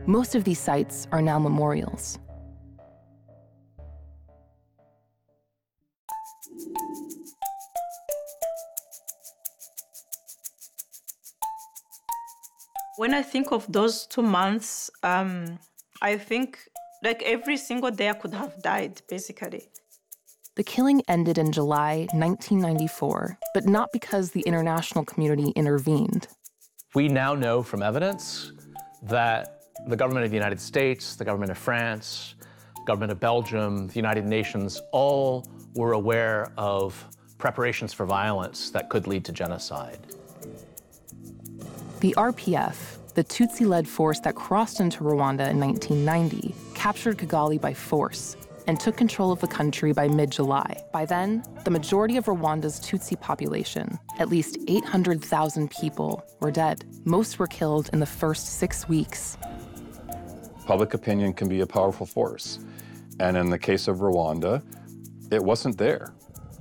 Most of these sites are now memorials. When I think of those 2 months, I think like every single day I could have died, basically. The killing ended in July 1994, but not because the international community intervened. We now know from evidence that the government of the United States, the government of France, the government of Belgium, the United Nations, all were aware of preparations for violence that could lead to genocide. The RPF, the Tutsi-led force that crossed into Rwanda in 1990, captured Kigali by force and took control of the country by mid-July. By then, the majority of Rwanda's Tutsi population, at least 800,000 people, were dead. Most were killed in the first 6 weeks. Public opinion can be a powerful force. And in the case of Rwanda, it wasn't there.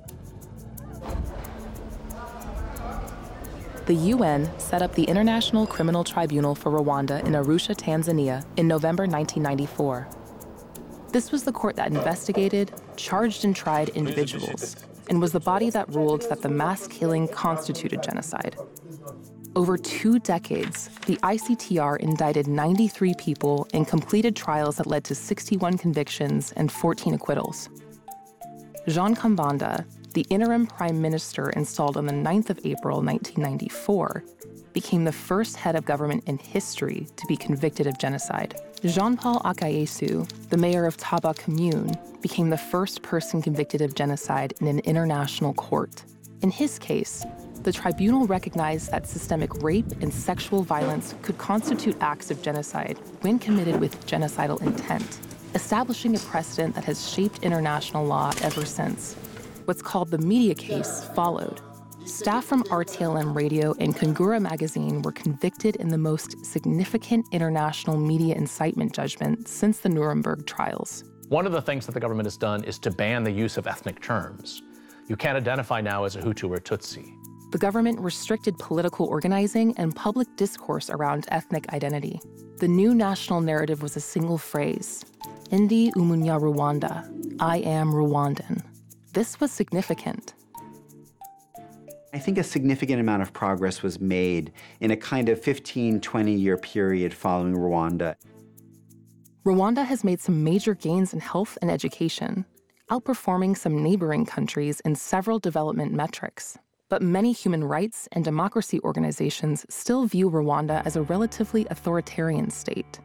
The UN set up the International Criminal Tribunal for Rwanda in Arusha, Tanzania, in November 1994. This was the court that investigated, charged, and tried individuals, and was the body that ruled that the mass killing constituted genocide. Over 2 decades, the ICTR indicted 93 people and completed trials that led to 61 convictions and 14 acquittals. Jean Kambanda, the interim prime minister installed on the 9th of April 1994, became the first head of government in history to be convicted of genocide. Jean-Paul Akayesu, the mayor of Taba Commune, became the first person convicted of genocide in an international court. In his case, the tribunal recognized that systemic rape and sexual violence could constitute acts of genocide when committed with genocidal intent, establishing a precedent that has shaped international law ever since. What's called the media case followed. Staff from RTLM Radio and Kungura magazine were convicted in the most significant international media incitement judgment since the Nuremberg trials. One of the things that the government has done is to ban the use of ethnic terms. You can't identify now as a Hutu or Tutsi. The government restricted political organizing and public discourse around ethnic identity. The new national narrative was a single phrase, Ndi Umunya Rwanda, I am Rwandan. This was significant. I think a significant amount of progress was made in a kind of 15, 20-year period following Rwanda. Rwanda has made some major gains in health and education, outperforming some neighboring countries in several development metrics. But many human rights and democracy organizations still view Rwanda as a relatively authoritarian state.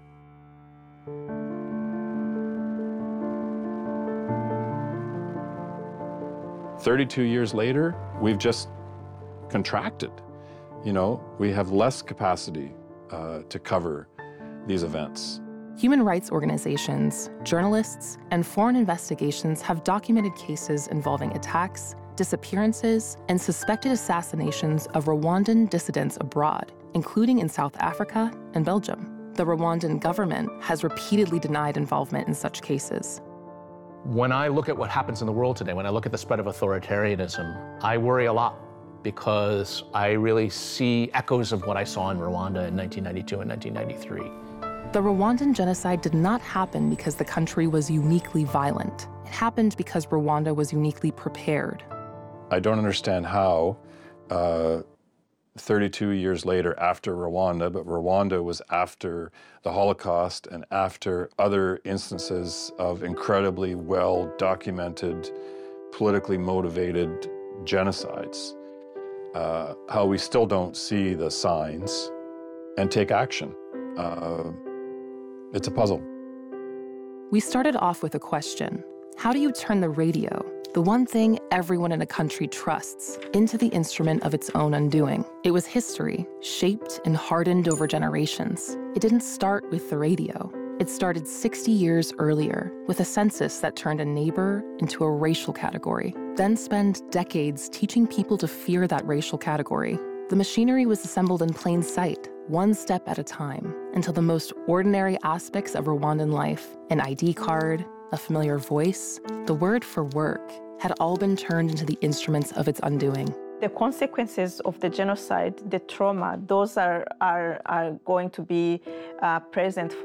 "32 years later, we've just contracted. You know, we have less capacity to cover these events. Human rights organizations, journalists, and foreign investigations have documented cases involving attacks, disappearances, and suspected assassinations of Rwandan dissidents abroad, including in South Africa and Belgium. The Rwandan government has repeatedly denied involvement in such cases. When I look at what happens in the world today, when I look at the spread of authoritarianism, I worry a lot because I really see echoes of what I saw in Rwanda in 1992 and 1993. The Rwandan genocide did not happen because the country was uniquely violent. It happened because Rwanda was uniquely prepared. I don't understand how 32 years later after Rwanda, but Rwanda was after the Holocaust and after other instances of incredibly well-documented, politically motivated genocides, how we still don't see the signs and take action. It's a puzzle. We started off with a question. How do you turn the radio, the one thing everyone in a country trusts, into the instrument of its own undoing? It was history, shaped and hardened over generations. It didn't start with the radio. It started 60 years earlier with a census that turned a neighbor into a racial category, then spent decades teaching people to fear that racial category. The machinery was assembled in plain sight, one step at a time, until the most ordinary aspects of Rwandan life, an ID card, a familiar voice, the word for work, had all been turned into the instruments of its undoing. The consequences of the genocide, the trauma, those are going to be present